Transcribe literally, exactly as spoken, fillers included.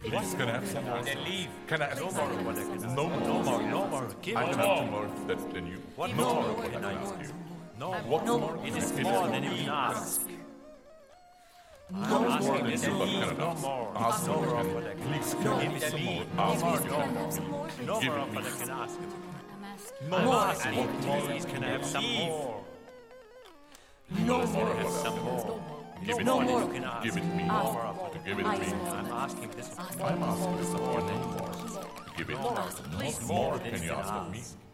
Please, can I have some more? Then leave. Can I have No some more more? what I can ask. No more. No more, no more. Give I no can have more. two more than, than you. What no more more can can I I ask ask? you? No, What no more? It is It is more more. than you can ask. I'm No more asking than you to you but leave. can No ask. more. Ask No more. more Can- of what I can Please, ask. can I Give have me some leave. more? Ask No more. more, no more. No Give more it of me. what I can ask. I'm asking. No I'm more. asking What you, more? please, can I have some more? No more. Have some more. Give it No me. more you can ask. Give it me. No more of what To I give can it ask. me. I'm asking this of I'm asking this of you. No more. Give it. more. What more can you ask of me?